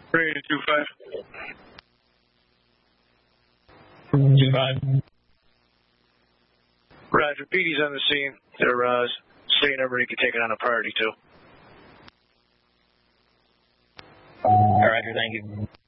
Rated 2-5. 2-5. Roger. PD's on the scene. They're saying everybody can take it on a priority, too. Roger, thank you.